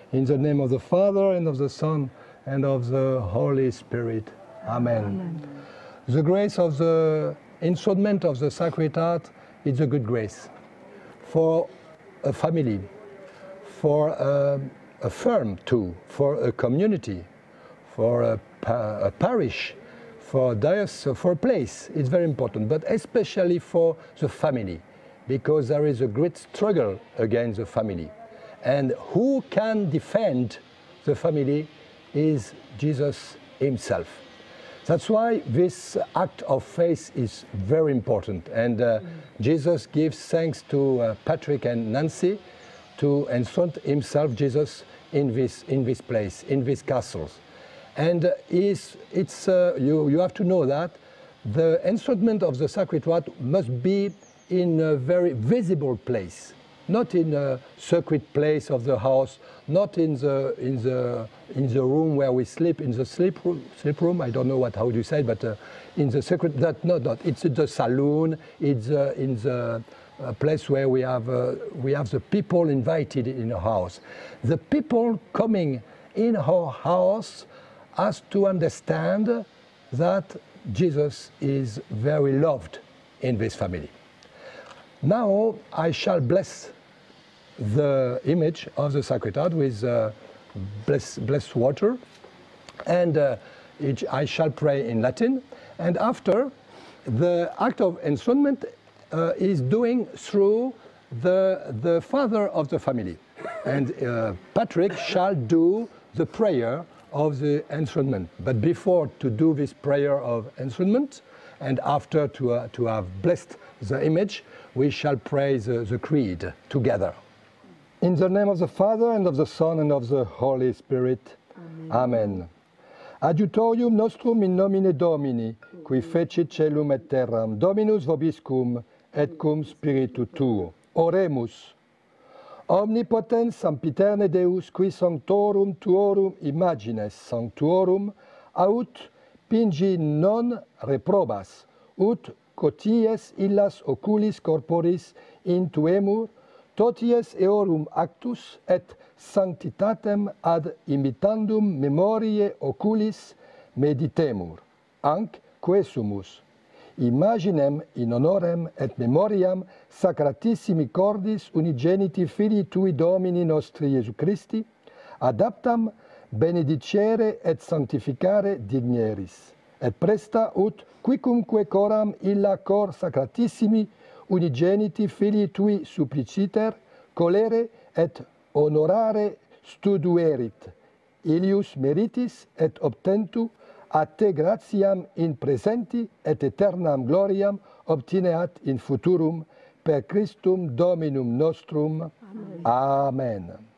In the name of the Father, and of the Son, and of the Holy Spirit. Amen. Amen. The grace of the enthronement of the Sacred Heart is a good grace for a family, for a firm too, for a community, for a parish, for a diocese, for a place. It's very important, but especially for the family, because there is a great struggle against the family. And who can defend the family is Jesus himself. That's why this act of faith is very important. And Jesus gives thanks to Patrick and Nancy to enthrone himself, Jesus, in this place, in these castles. And you have to know that the enthronement of the Sacred Heart must be in a very visible place, not in a secret place of the house, not in the room where we sleep, in the sleep room. I don't know how do you say it, but in the secret. Not. It's the saloon. It's in the place where we have the people invited in our house. The people coming in our house has to understand that Jesus is very loved in this family. Now I shall bless the image of the Sacred Heart with blessed water, and I shall pray in Latin, and after the act of enthronement is doing through the father of the family, and Patrick shall do the prayer of the enthronement. But before to do this prayer of enthronement, and after to have blessed the image, we shall pray the creed together. In the name of the Father, and of the Son, and of the Holy Spirit. Amen. Amen. Adiutorium nostrum in nomine Domini, qui fecit celum et terram, Dominus vobiscum, et cum spiritu tuo. Oremus. Omnipotens sempiterne Deus, qui sanctorum tuorum imagines sanctuorum, aut pingi non reprobas, ut coties illas oculis corporis intuemur, toties eorum actus et sanctitatem ad imitandum memoriae oculis meditemur. Anc quesumus imaginem in honorem et memoriam sacratissimi cordis unigeniti Filii Tui Domini nostri Iesu Christi, adaptam benedicere et sanctificare digneris, et presta ut quicumque coram illa cor sacratissimi unigeniti Filii Tui suppliciter, colere et honorare studuerit, ilius meritis et obtentu a te gratiam in presenti et aeternam gloriam obtineat in futurum per Christum Dominum nostrum. Amen. Amen.